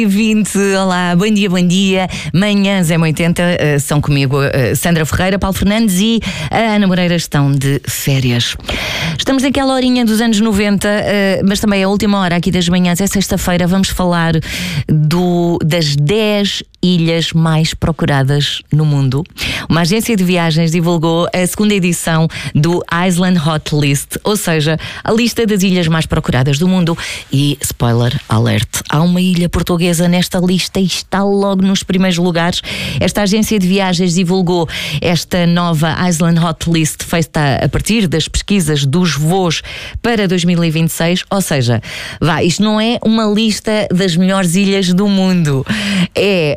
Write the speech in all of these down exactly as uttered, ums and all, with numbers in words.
vinte, olá, bom dia, bom dia. Manhãs M oitenta, uh, são comigo uh, Sandra Ferreira, Paulo Fernandes e a Ana Moreira estão de férias. Estamos naquela horinha dos anos noventa, uh, mas também a última hora aqui das manhãs, é sexta-feira, vamos falar do, das dez ilhas mais procuradas no mundo. Uma agência de viagens divulgou a segunda edição do Island Hot List, ou seja, a lista das ilhas mais procuradas do mundo. E, spoiler alert, há uma ilha portuguesa nesta lista e está logo nos primeiros lugares. Esta agência de viagens divulgou esta nova Island Hot List, feita a partir das pesquisas dos voos para dois mil e vinte e seis, ou seja, vá, isto não é uma lista das melhores ilhas do mundo, é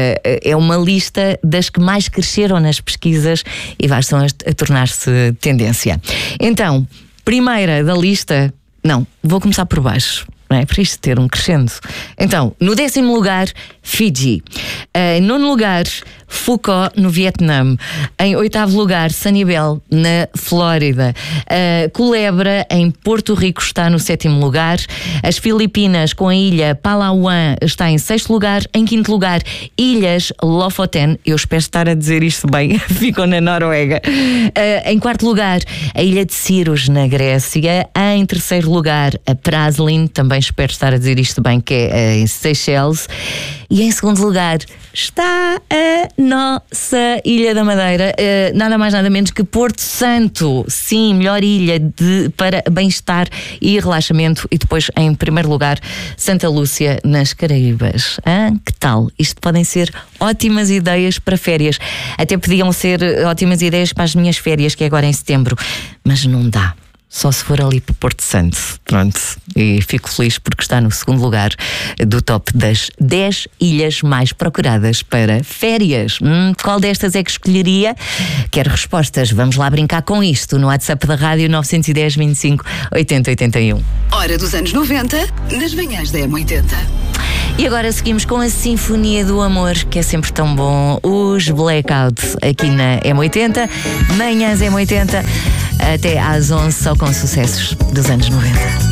é uma lista das que mais cresceram nas pesquisas e vai estão a tornar-se tendência. Então, primeira da lista, não, vou começar por baixo, não é? Para isto ter um crescendo. Então, no décimo lugar, Fiji. Em nono lugar, Phuket, no Vietnã. Em oitavo lugar, Sanibel, na Flórida. Uh, Culebra, em Porto Rico, está no sétimo lugar. As Filipinas, com a ilha Palawan, está em sexto lugar. Em quinto lugar, Ilhas Lofoten, eu espero estar a dizer isto bem, ficam na Noruega. Uh, em quarto lugar, a ilha de Siros, na Grécia. Em terceiro lugar, a Praslin, também espero estar a dizer isto bem, que é em Seychelles. E em segundo lugar está a nossa Ilha da Madeira, uh, nada mais nada menos que Porto Santo. Sim, melhor ilha de, para bem-estar e relaxamento. E depois, em primeiro lugar, Santa Lúcia, nas Caraíbas. Ah, que tal? Isto podem ser ótimas ideias para férias. Até podiam ser ótimas ideias para as minhas férias, que é agora em setembro. Mas não dá. Só se for ali para Porto Santo. Pronto. E fico feliz porque está no segundo lugar do top das dez ilhas mais procuradas para férias. Hum, qual destas é que escolheria? Quero respostas. Vamos lá brincar com isto no WhatsApp da rádio nove um zero, vinte e cinco, oitenta, oitenta e um. Hora dos anos noventa, nas manhãs da M oitenta. E agora seguimos com a Sinfonia do Amor, que é sempre tão bom. Os Blackout aqui na M oitenta. Manhãs M oitenta. Até às onze, só com sucessos dos anos noventa.